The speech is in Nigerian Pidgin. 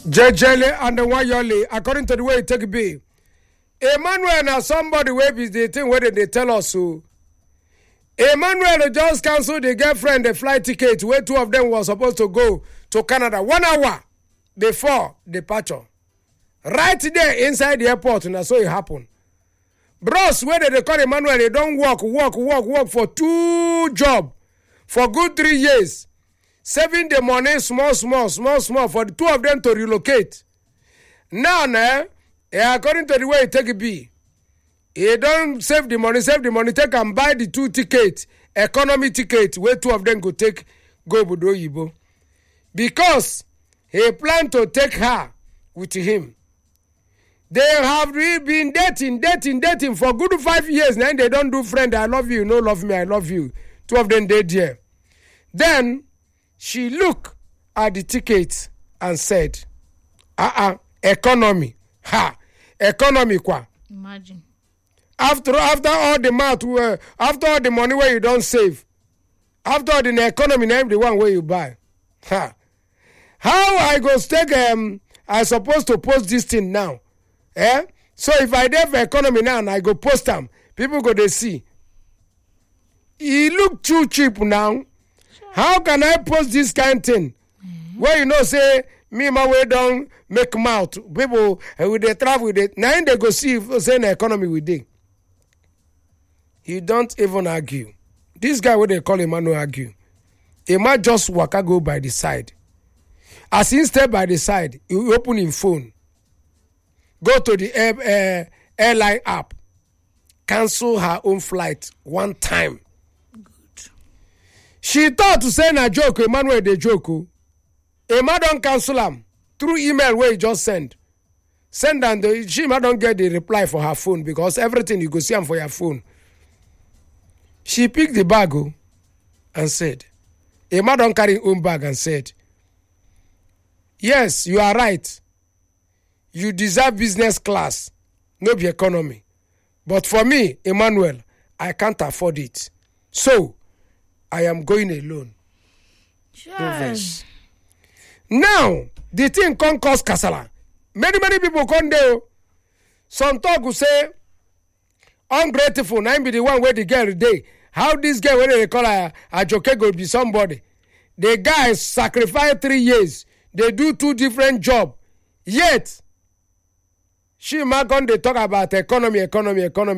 Jejele and the Wayole, according to the way it take be. Emmanuel na somebody wey be the thing where they tell us so. Emmanuel just cancelled the girlfriend the flight ticket where two of them were supposed to go to Canada 1 hour before departure. Right there inside the airport, and so it happened. Bros, where they call Emmanuel, they don't work for 2 jobs for good 3 years. Saving the money small for the 2 of them to relocate. Now, according to the way it take it be, he don't save the money, take and buy the 2 tickets, economy ticket, where 2 of them go Budo Yibo. Because he plan to take her with him. They have been dating for good 5 years. Now they don't do friend, I love you, no love me, I love you. 2 of them dead here. Then she looked at the tickets and said, economy. Economy kwa. Imagine. After all the math, after all the money where you don't save, after all the economy, name the one where you buy. How I go take I supposed to post this thing now. So if I have economy now and I go post them, people go they see. He look too cheap now. How can I post this kind of thing? Where you know say me my way down make mouth. People with they travel with it. Now they go see if say the economy with it. He don't even argue. This guy what they call him no argue. He might just waka go by the side. As he step by the side, he open his phone. Go to the airline app. Cancel her own flight 1 time. Good. She thought to say na joke, Emmanuel dey joke. Emma don't cancel him through email where he just send. Send and she might don't get the reply for her phone because everything you go see him for your phone. She picked the bag and said, Emma don't carry her own bag and said, yes, you are right. You deserve business class, no be economy. But for me, Emmanuel, I can't afford it. So, I am going alone. Sure. Now, the thing can cause kasala. Many people come there. Some talk will say, ungrateful, now be the one where the girl day. How this girl, whether they call her a joke, go be somebody. The guy sacrificed 3 years. They do 2 different jobs. Yet, she might go they talk about economy.